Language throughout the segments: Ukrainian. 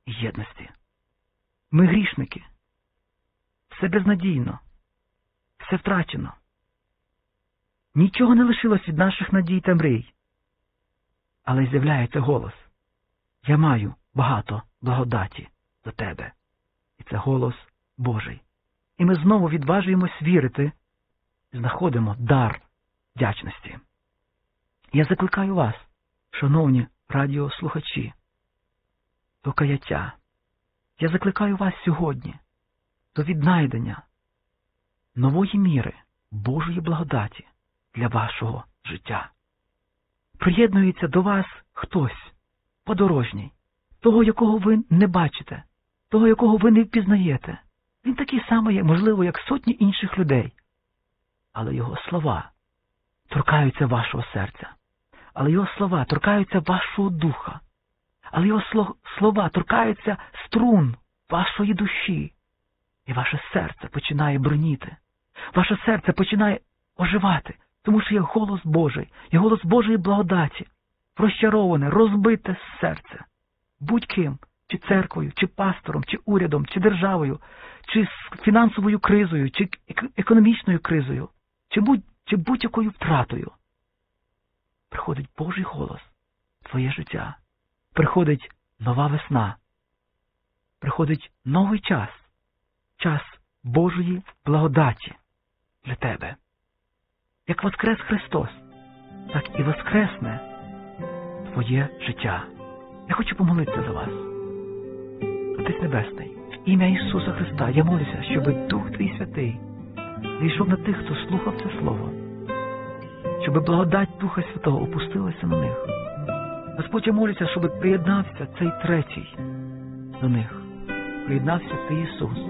і єдності. Ми грішники. Все безнадійно. Все втрачено. Нічого не лишилось від наших надій та мрій. Але з'являється голос. Я маю багато благодаті до тебе. І це голос Божий. І ми знову відважуємось вірити і знаходимо дар вдячності. Я закликаю вас, шановні радіослухачі, до каяття. Я закликаю вас сьогодні до віднайдення нової міри Божої благодаті для вашого життя. Приєднується до вас хтось, подорожній, того, якого ви не бачите, того, якого ви не впізнаєте. Він такий самий, можливо, як сотні інших людей. Але його слова торкаються вашого серця. Але його слова торкаються вашого духа. Але його слова торкаються струн вашої душі. І ваше серце починає броніти. Ваше серце починає оживати, тому що є голос Божий, є голос Божої благодаті, розчароване, розбите серце. Будь-ким, чи церквою, чи пастором, чи урядом, чи державою, чи з фінансовою кризою, чи економічною кризою, чи будь-якою втратою. Приходить Божий голос в твоє життя. Приходить нова весна. Приходить новий час. Час Божої благодаті для тебе. Як воскрес Христос, так і воскресне твоє життя. Я хочу помолитися за вас. Отець Небесний, в ім'я Ісуса Христа я молюся, щоб Дух Твій Святий зійшов на тих, хто слухав це Слово. Щоб благодать Духа Святого опустилася на них. Господь, я молюся, щоб приєднався цей третій до них. Приєднався Ти, Ісус.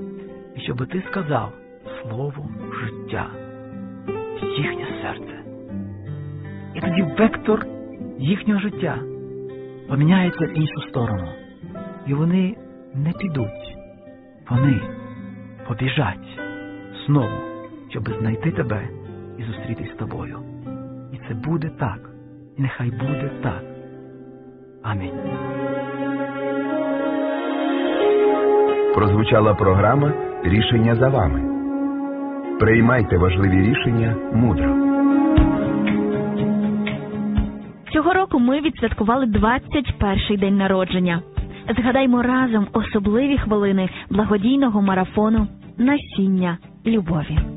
І щоб Ти сказав слово життя в їхнє серце. І тоді вектор їхнього життя поміняється в іншу сторону. І вони не підуть. Вони побіжать знову, щоб знайти тебе і зустрітись з тобою. І це буде так. І нехай буде так. Амінь. Прозвучала програма «Рішення за вами». Приймайте важливі рішення мудро. Цього року ми відсвяткували 21-й день народження. Згадаймо разом особливі хвилини благодійного марафону «Насіння любові».